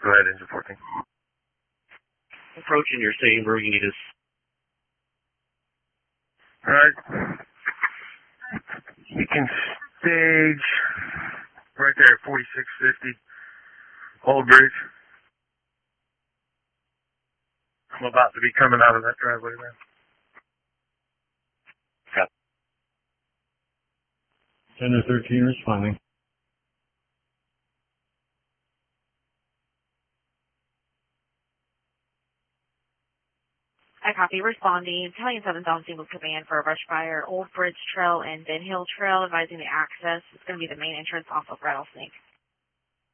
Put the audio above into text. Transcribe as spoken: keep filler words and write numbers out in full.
Go ahead, engine fourteen. Approaching your staging where you need us. Alright. You can stage right there at forty-six fifty. Old Bridge. I'm about to be coming out of that driveway now. Got it. Center thirteen responding. I copy. Responding. Battalion seven on single command for a brush fire. Old Bridge Trail and Ben Hill Trail, advising the access. It's going to be the main entrance off of Rattlesnake.